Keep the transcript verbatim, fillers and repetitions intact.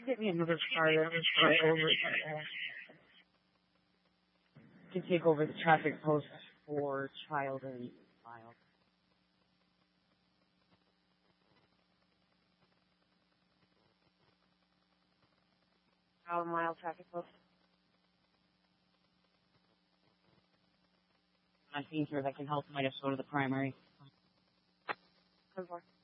get me another fire over to take over the traffic post for child and child. Child mile traffic post. I think here that can help might have to go to the primary. Come for.